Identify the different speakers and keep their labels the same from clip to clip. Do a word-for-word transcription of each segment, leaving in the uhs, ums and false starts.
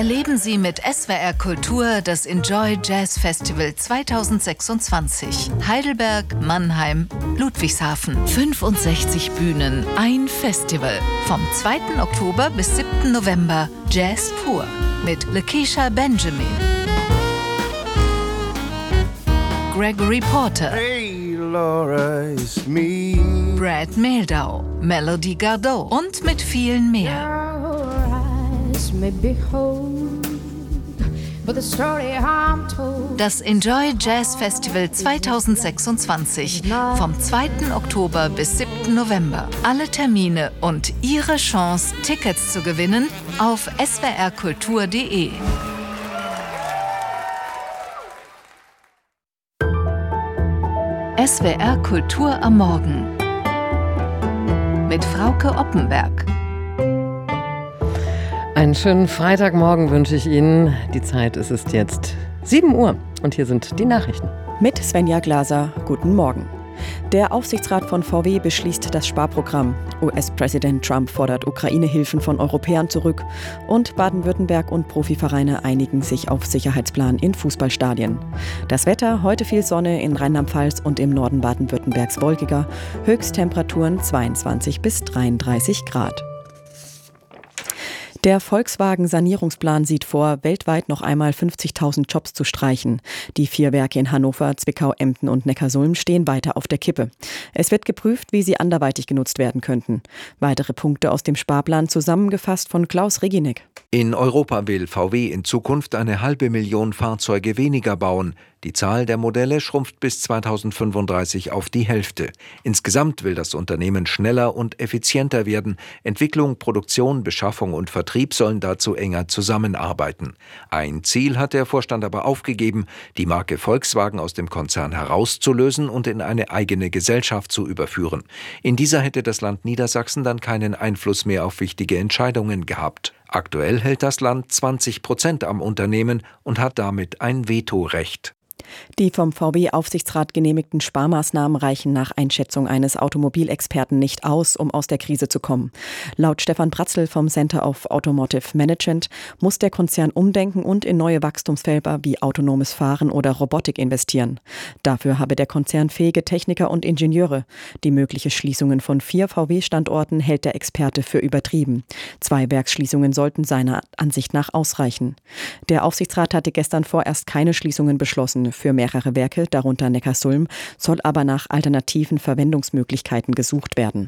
Speaker 1: Erleben Sie mit S W R Kultur das Enjoy Jazz Festival zweitausendsechsundzwanzig. Heidelberg, Mannheim, Ludwigshafen. fünfundsechzig Bühnen, ein Festival. Vom zweiten Oktober bis siebten November. Jazz pur mit Lakeisha Benjamin, Gregory Porter,
Speaker 2: Hey Laura, it's me.
Speaker 1: Brad Mehldau, Melody Gardot und mit vielen mehr. Das Enjoy Jazz Festival zweitausendsechsundzwanzig vom zweiten Oktober bis siebten November. Alle Termine und Ihre Chance, Tickets zu gewinnen auf s w r kultur punkt d e. S W R Kultur am Morgen mit Frauke Oppenberg.
Speaker 3: Einen schönen Freitagmorgen wünsche ich Ihnen. Die Zeit ist es jetzt sieben Uhr und hier sind die Nachrichten.
Speaker 4: Mit Svenja Glaser, guten Morgen. Der Aufsichtsrat von V W beschließt das Sparprogramm. U S-Präsident Trump fordert Ukraine-Hilfen von Europäern zurück. Und Baden-Württemberg und Profivereine einigen sich auf Sicherheitsplan in Fußballstadien. Das Wetter, heute viel Sonne in Rheinland-Pfalz und im Norden Baden-Württembergs wolkiger. Höchsttemperaturen zweiundzwanzig bis dreiunddreißig Grad. Der Volkswagen-Sanierungsplan sieht vor, weltweit noch einmal fünfzigtausend Jobs zu streichen. Die vier Werke in Hannover, Zwickau, Emden und Neckarsulm stehen weiter auf der Kippe. Es wird geprüft, wie sie anderweitig genutzt werden könnten. Weitere Punkte aus dem Sparplan zusammengefasst von Klaus Reginek.
Speaker 5: In Europa will V W in Zukunft eine halbe Million Fahrzeuge weniger bauen. Die Zahl der Modelle schrumpft bis zweitausendfünfunddreißig auf die Hälfte. Insgesamt will das Unternehmen schneller und effizienter werden. Entwicklung, Produktion, Beschaffung und Vertrieb sollen dazu enger zusammenarbeiten. Ein Ziel hat der Vorstand aber aufgegeben, die Marke Volkswagen aus dem Konzern herauszulösen und in eine eigene Gesellschaft zu überführen. In dieser hätte das Land Niedersachsen dann keinen Einfluss mehr auf wichtige Entscheidungen gehabt. Aktuell hält das Land zwanzig Prozent am Unternehmen und hat damit ein Vetorecht.
Speaker 4: Die vom V W-Aufsichtsrat genehmigten Sparmaßnahmen reichen nach Einschätzung eines Automobilexperten nicht aus, um aus der Krise zu kommen. Laut Stefan Bratzl vom Center of Automotive Management muss der Konzern umdenken und in neue Wachstumsfelder wie autonomes Fahren oder Robotik investieren. Dafür habe der Konzern fähige Techniker und Ingenieure. Die mögliche Schließungen von vier V W-Standorten hält der Experte für übertrieben. Zwei Werksschließungen sollten seiner Ansicht nach ausreichen. Der Aufsichtsrat hatte gestern vorerst keine Schließungen beschlossen. Für mehrere Werke, darunter Neckarsulm, soll aber nach alternativen Verwendungsmöglichkeiten gesucht werden.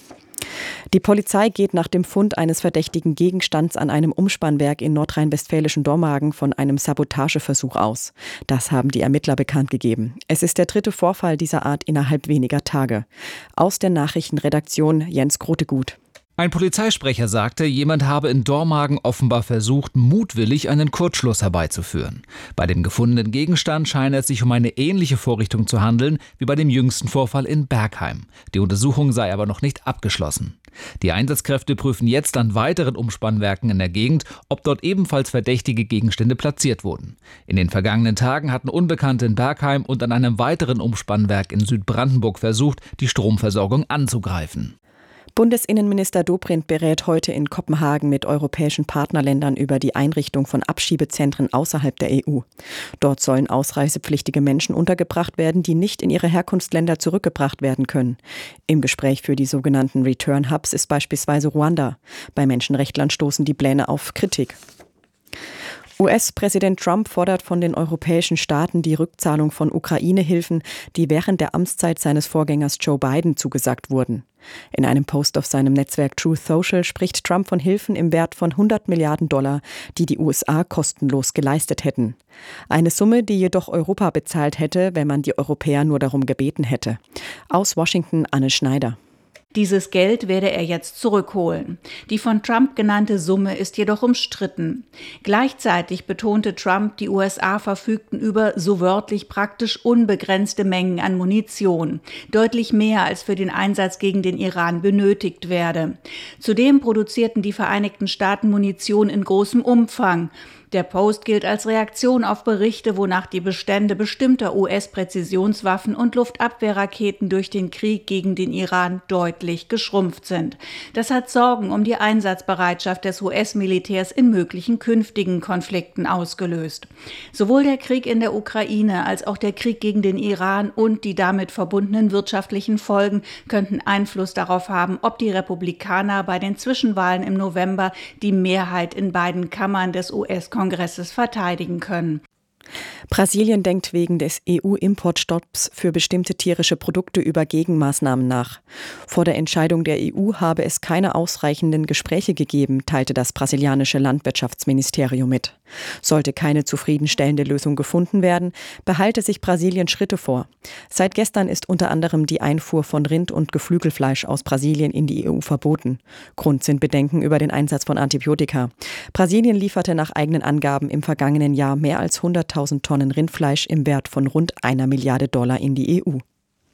Speaker 4: Die Polizei geht nach dem Fund eines verdächtigen Gegenstands an einem Umspannwerk in nordrhein-westfälischen Dormagen von einem Sabotageversuch aus. Das haben die Ermittler bekannt gegeben. Es ist der dritte Vorfall dieser Art innerhalb weniger Tage. Aus der Nachrichtenredaktion Jens Grotegut.
Speaker 6: Ein Polizeisprecher sagte, jemand habe in Dormagen offenbar versucht, mutwillig einen Kurzschluss herbeizuführen. Bei dem gefundenen Gegenstand scheine es sich um eine ähnliche Vorrichtung zu handeln wie bei dem jüngsten Vorfall in Bergheim. Die Untersuchung sei aber noch nicht abgeschlossen. Die Einsatzkräfte prüfen jetzt an weiteren Umspannwerken in der Gegend, ob dort ebenfalls verdächtige Gegenstände platziert wurden. In den vergangenen Tagen hatten Unbekannte in Bergheim und an einem weiteren Umspannwerk in Südbrandenburg versucht, die Stromversorgung anzugreifen.
Speaker 4: Bundesinnenminister Dobrindt berät heute in Kopenhagen mit europäischen Partnerländern über die Einrichtung von Abschiebezentren außerhalb der E U. Dort sollen ausreisepflichtige Menschen untergebracht werden, die nicht in ihre Herkunftsländer zurückgebracht werden können. Im Gespräch für die sogenannten Return Hubs ist beispielsweise Ruanda. Bei Menschenrechtlern stoßen die Pläne auf Kritik. U S-Präsident Trump fordert von den europäischen Staaten die Rückzahlung von Ukraine-Hilfen, die während der Amtszeit seines Vorgängers Joe Biden zugesagt wurden. In einem Post auf seinem Netzwerk Truth Social spricht Trump von Hilfen im Wert von hundert Milliarden Dollar, die die U S A kostenlos geleistet hätten. Eine Summe, die jedoch Europa bezahlt hätte, wenn man die Europäer nur darum gebeten hätte. Aus Washington Anne Schneider.
Speaker 7: Dieses Geld werde er jetzt zurückholen. Die von Trump genannte Summe ist jedoch umstritten. Gleichzeitig betonte Trump, die U S A verfügten über so wörtlich praktisch unbegrenzte Mengen an Munition. Deutlich mehr als für den Einsatz gegen den Iran benötigt werde. Zudem produzierten die Vereinigten Staaten Munition in großem Umfang. Der Post gilt als Reaktion auf Berichte, wonach die Bestände bestimmter U S-Präzisionswaffen und Luftabwehrraketen durch den Krieg gegen den Iran deutlich geschrumpft sind. Das hat Sorgen um die Einsatzbereitschaft des U S-Militärs in möglichen künftigen Konflikten ausgelöst. Sowohl der Krieg in der Ukraine als auch der Krieg gegen den Iran und die damit verbundenen wirtschaftlichen Folgen könnten Einfluss darauf haben, ob die Republikaner bei den Zwischenwahlen im November die Mehrheit in beiden Kammern des U S-Kongresses verteidigen können.
Speaker 4: Brasilien denkt wegen des E U-Importstopps für bestimmte tierische Produkte über Gegenmaßnahmen nach. Vor der Entscheidung der E U habe es keine ausreichenden Gespräche gegeben, teilte das brasilianische Landwirtschaftsministerium mit. Sollte keine zufriedenstellende Lösung gefunden werden, behalte sich Brasilien Schritte vor. Seit gestern ist unter anderem die Einfuhr von Rind- und Geflügelfleisch aus Brasilien in die E U verboten. Grund sind Bedenken über den Einsatz von Antibiotika. Brasilien lieferte nach eigenen Angaben im vergangenen Jahr mehr als hunderttausend Tonnen Rindfleisch im Wert von rund einer Milliarde Dollar in die E U.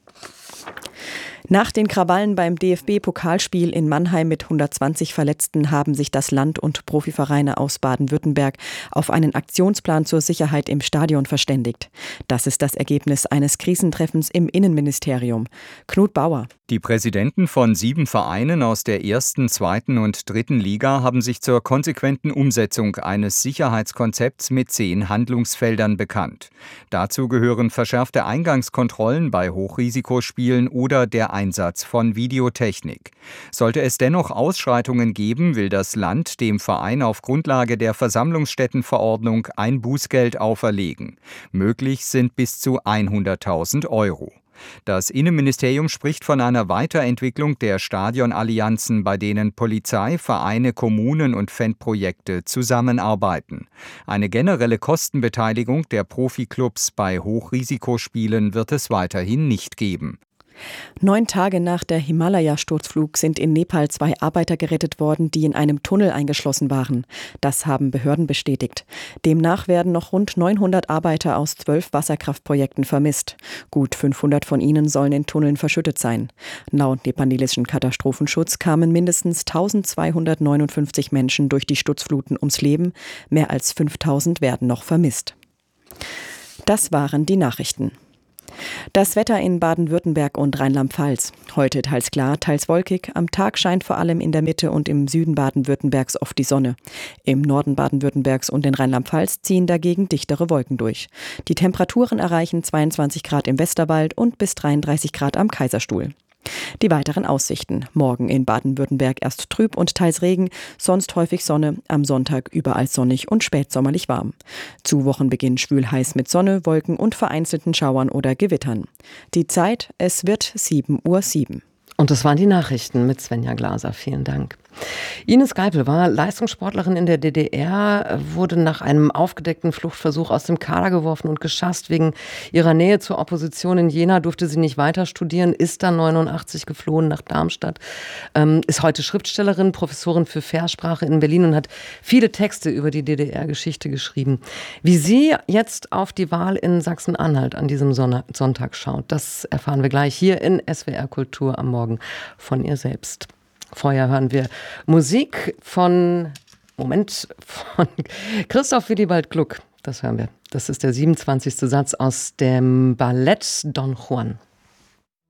Speaker 4: Nach den Krawallen beim D F B-Pokalspiel in Mannheim mit hundertzwanzig Verletzten haben sich das Land und Profivereine aus Baden-Württemberg auf einen Aktionsplan zur Sicherheit im Stadion verständigt. Das ist das Ergebnis eines Krisentreffens im Innenministerium. Knut Bauer.
Speaker 8: Die Präsidenten von sieben Vereinen aus der ersten, zweiten und dritten Liga haben sich zur konsequenten Umsetzung eines Sicherheitskonzepts mit zehn Handlungsfeldern bekannt. Dazu gehören verschärfte Eingangskontrollen bei Hochrisikospielen oder der Einsatz von Videotechnik. Sollte es dennoch Ausschreitungen geben, will das Land dem Verein auf Grundlage der Versammlungsstättenverordnung ein Bußgeld auferlegen. Möglich sind bis zu hunderttausend Euro. Das Innenministerium spricht von einer Weiterentwicklung der Stadionallianzen, bei denen Polizei, Vereine, Kommunen und Fanprojekte zusammenarbeiten. Eine generelle Kostenbeteiligung der Profiklubs bei Hochrisikospielen wird es weiterhin nicht geben.
Speaker 4: Neun Tage nach der Himalaya-Sturzflug sind in Nepal zwei Arbeiter gerettet worden, die in einem Tunnel eingeschlossen waren. Das haben Behörden bestätigt. Demnach werden noch rund neunhundert Arbeiter aus zwölf Wasserkraftprojekten vermisst. Gut fünfhundert von ihnen sollen in Tunneln verschüttet sein. Laut nepalesischen Katastrophenschutz kamen mindestens eintausendzweihundertneunundfünfzig Menschen durch die Sturzfluten ums Leben. Mehr als fünftausend werden noch vermisst. Das waren die Nachrichten. Das Wetter in Baden-Württemberg und Rheinland-Pfalz. Heute teils klar, teils wolkig. Am Tag scheint vor allem in der Mitte und im Süden Baden-Württembergs oft die Sonne. Im Norden Baden-Württembergs und in Rheinland-Pfalz ziehen dagegen dichtere Wolken durch. Die Temperaturen erreichen zweiundzwanzig Grad im Westerwald und bis dreiunddreißig Grad am Kaiserstuhl. Die weiteren Aussichten. Morgen in Baden-Württemberg erst trüb und teils Regen, sonst häufig Sonne, am Sonntag überall sonnig und spätsommerlich warm. Zu Wochenbeginn schwül heiß mit Sonne, Wolken und vereinzelten Schauern oder Gewittern. Die Zeit, es wird sieben Uhr sieben.
Speaker 3: Und das waren die Nachrichten mit Svenja Glaser. Vielen Dank. Ines Geipel war Leistungssportlerin in der D D R, wurde nach einem aufgedeckten Fluchtversuch aus dem Kader geworfen und geschasst. Wegen ihrer Nähe zur Opposition in Jena durfte sie nicht weiter studieren, ist dann neunundachtzig geflohen nach Darmstadt, ähm, ist heute Schriftstellerin, Professorin für Versprache in Berlin und hat viele Texte über die D D R-Geschichte geschrieben. Wie sie jetzt auf die Wahl in Sachsen-Anhalt an diesem Sonntag schaut, das erfahren wir gleich hier in S W R Kultur am Morgen von ihr selbst. Vorher hören wir Musik von, Moment, von Christoph Willibald Gluck. Das hören wir. Das ist der siebenundzwanzigste Satz aus dem Ballett Don Juan.